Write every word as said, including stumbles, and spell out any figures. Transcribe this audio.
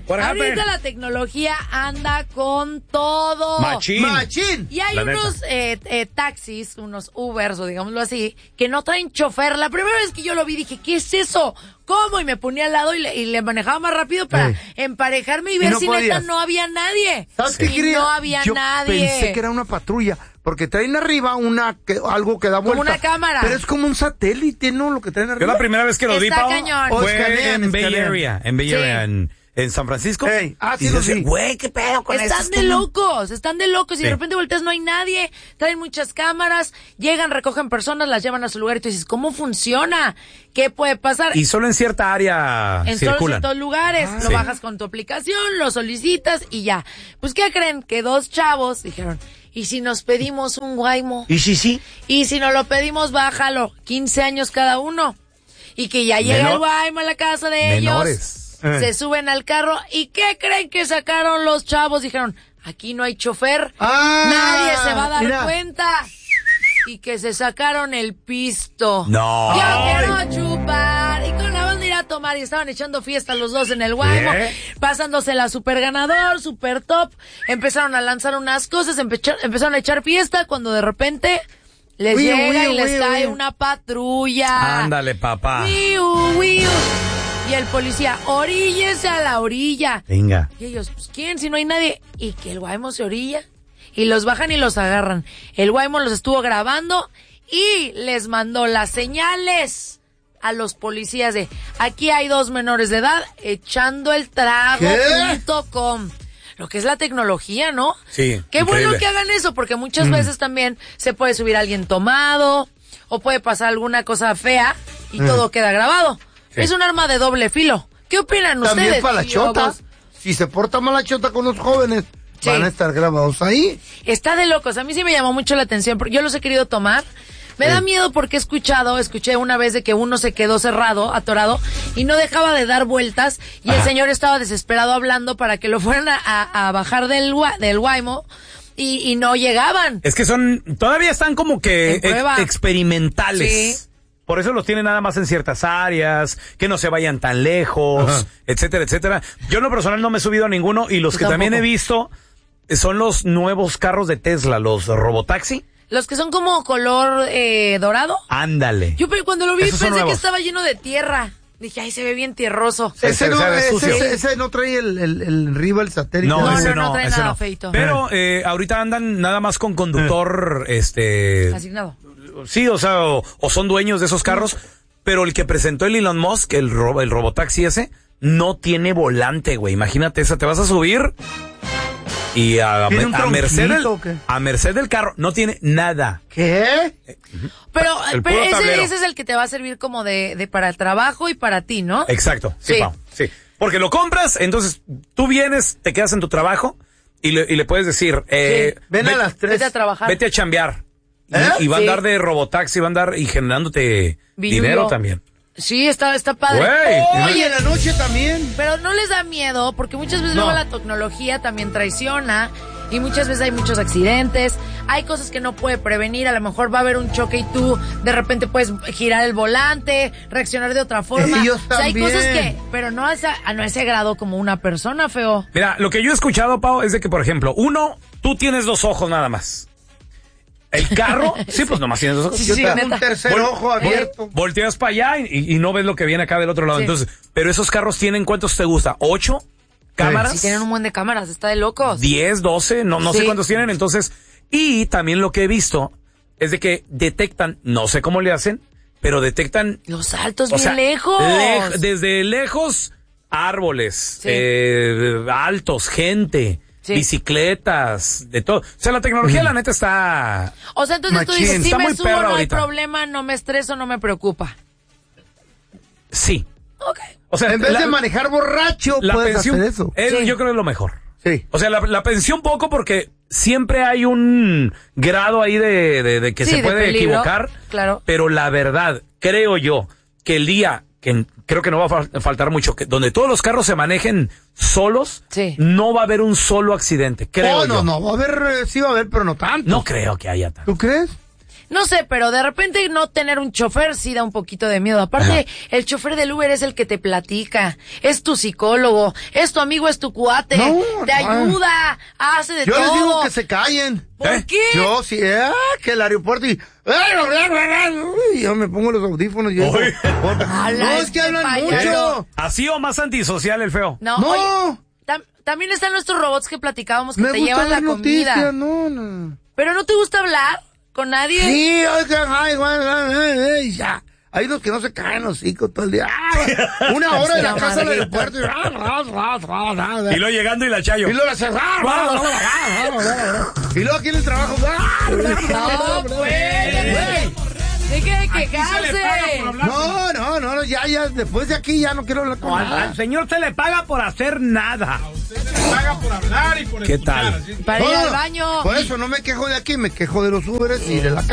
Ahorita la tecnología anda con todo. Machín. Machín. Y hay la unos eh, eh, taxis, unos Ubers o digámoslo así, que no traen chofer. La primera vez que yo lo vi dije, ¿qué es eso? ¿Cómo? Y me ponía al lado y le, y le manejaba más rápido para hey. emparejarme y ver y no si podías. Neta no había nadie. ¿Sabes qué quería? No había yo nadie. Pensé que era una patrulla. Porque traen arriba una que, algo que da vuelta. Como una cámara. Pero es como un satélite, ¿no? Lo que traen arriba. Yo la primera vez que lo Está vi, Pau, cañón. fue escanean, en Bay escanean. Area. En Bay Sí. Area, en, en San Francisco. Hey. Ah, sí, y lo dices, vi. güey, qué pedo con eso. Están de locos, están de locos. Y Sí. de repente volteas, no hay nadie. Traen muchas cámaras. Llegan, recogen personas, las llevan a su lugar. Y tú dices, ¿cómo funciona? ¿Qué puede pasar? Y solo en cierta área en circulan. solo ciertos lugares. Ah, lo sí. bajas con tu aplicación, lo solicitas y ya. Pues, ¿qué creen? Que dos chavos dijeron, ¿y si nos pedimos un Waymo? ¿Y si sí? Y si nos lo pedimos, bájalo. quince años cada uno. Y que ya llega Menor- el Waymo a la casa de Menores. ellos. Eh. Se suben al carro. ¿Y qué creen que sacaron los chavos? Dijeron, aquí no hay chofer. Ah, Nadie se va a dar mira. cuenta. Y que se sacaron el pisto. No. Yo quiero chupar. Y con la banda ir a tomar. Y estaban echando fiesta los dos en el Waymo. ¿Eh? Pasándosela super ganador, super top. Empezaron a lanzar unas cosas. empecha- empezaron a echar fiesta. Cuando de repente les Uy, llega uy, y les uy, cae uy. una patrulla. Ándale, papá. Wiu, wiu. Y el policía, oríllese a la orilla. Venga. Y ellos, pues, ¿quién? Si no hay nadie. Y que el Waymo se orilla. Y los bajan y los agarran. El Waymo los estuvo grabando y les mandó las señales a los policías de aquí hay dos menores de edad echando el trago punto com. Lo que es la tecnología, ¿no? Sí, Qué increíble. bueno que hagan eso, porque muchas mm. veces también se puede subir alguien tomado o puede pasar alguna cosa fea y mm. todo queda grabado. Sí. Es un arma de doble filo. ¿Qué opinan También ustedes? También para la chota. Si se porta mal la chota con los jóvenes, sí. van a estar grabados ahí. Está de locos. A mí sí me llamó mucho la atención porque yo los he querido tomar. Me sí. da miedo porque he escuchado, escuché una vez de que uno se quedó cerrado, atorado, y no dejaba de dar vueltas, y Ajá. el señor estaba desesperado hablando para que lo fueran a, a, a bajar del, del Waymo, y, y no llegaban. Es que son, todavía están como que ex, experimentales. Sí. Por eso los tienen nada más en ciertas áreas, que no se vayan tan lejos, Ajá. etcétera, etcétera. Yo en lo personal no me he subido a ninguno, y los Yo que tampoco. también he visto son los nuevos carros de Tesla, los robotaxi. Los que son como color eh, dorado. Ándale. Yo cuando lo vi Esos pensé que estaba lleno de tierra. Dije, ay, se ve bien tierroso. Ese, no, ese, ese, ese no trae el, el, el arriba el satélite. No, no, ese no, no, no trae ese nada no. feito. Pero eh, ahorita andan nada más con conductor, eh. este... asignado. Sí, o sea, o, o son dueños de esos carros, pero el que presentó el Elon Musk, el, ro el robotaxi ese, no tiene volante, güey. Imagínate esa, te vas a subir... Y a, a, a merced del, a merced del carro no tiene nada. ¿Qué? Pero, pero ese, ese es el que te va a servir como de, de para el trabajo y para ti, ¿no? Exacto. Sí, sí. Pau, sí. Porque lo compras, entonces tú vienes, te quedas en tu trabajo y le, y le puedes decir, eh, sí. ven vete, a las tres. Vete a trabajar. Vete a chambear. ¿Eh? Y, y va sí. a andar de robotaxi, va a andar y generándote Billuyo. dinero también. Sí, está, está padre. Wey, Oye, en la noche también. Pero no les da miedo, porque muchas veces no. luego la tecnología también traiciona y muchas veces hay muchos accidentes, hay cosas que no puede prevenir, a lo mejor va a haber un choque y tú de repente puedes girar el volante, reaccionar de otra forma. Ellos o sea, hay también. cosas que, pero no a, esa, no a ese grado como una persona, feo. Mira, lo que yo he escuchado, Pau, es de que, por ejemplo, uno, tú tienes dos ojos nada más. El carro, sí, pues nomás tienes dos ojos. Sí, Yo sí, tengo neta. un tercer Vol ojo abierto. Volteas para allá y, y no ves lo que viene acá del otro lado. Sí. Entonces, pero esos carros tienen, ¿cuántos te gusta? ¿Ocho cámaras? Sí, tienen un buen de cámaras, está de locos. Diez, doce, no, no sí. sé cuántos tienen. Entonces, y también lo que he visto es de que detectan, no sé cómo le hacen, pero detectan... Los altos o bien sea, lejos. Le desde lejos, árboles, sí. eh, altos, gente... Sí. Bicicletas, de todo. O sea, la tecnología, mm. la neta, está... O sea, entonces Machín. tú dices, si está me subo, no ahorita. hay problema, no me estreso, no me preocupa. Sí. Ok. O sea, en vez la, de manejar borracho, la puedes pensión, hacer eso. Es, sí. Yo creo que es lo mejor. Sí. O sea, la, la pensión poco porque siempre hay un grado ahí de, de, de que sí, se puede peligro, equivocar. Claro. Pero la verdad, creo yo, que el día... que creo que no va a fal faltar mucho, que donde todos los carros se manejen solos, sí. no va a haber un solo accidente, creo oh, no, yo. no, va a haber, eh, sí va a haber, pero no tanto. No creo que haya tanto. ¿Tú crees? No sé, pero de repente no tener un chofer sí da un poquito de miedo. Aparte, ajá, el chofer del Uber es el que te platica, es tu psicólogo, es tu amigo, es tu cuate, no, te no, ayuda, hace de yo todo. Yo les digo que se callen. ¿Por ¿Eh? qué? Yo sí, ah, que el aeropuerto y... y yo me pongo los audífonos y eso. No, es que hablan mucho. ¿Así o más antisocial el feo? No. no. Oye, tam también están nuestros robots que platicábamos que me te llevan la noticia, comida. No, no. ¿Pero no te gusta hablar con nadie? Sí, oigan, ay, ay, ya. Hay unos que no se caen los hocicos todo el día. ¡Ah! Una hora de la casa del aeropuerto. Y luego llegando y la chayo. Y luego la cerrar. Y luego aquí en el trabajo. No, pues. Deje de quejarse. No, no, no, ya, ya, después de aquí ya no quiero hablar con no, nada. Al señor se le paga por hacer nada. A usted se le paga por hablar y por ¿Qué escuchar, tal? Así. Para ir al baño. Por eso no me quejo de aquí, me quejo de los Uberes y de la casa.